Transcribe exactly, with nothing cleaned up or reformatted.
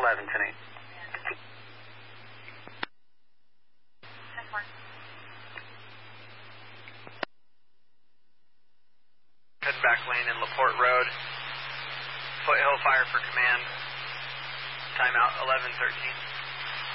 eleven, ten eight. Head back lane in LaPorte Road. Foothill Fire for command. Timeout eleven thirteen.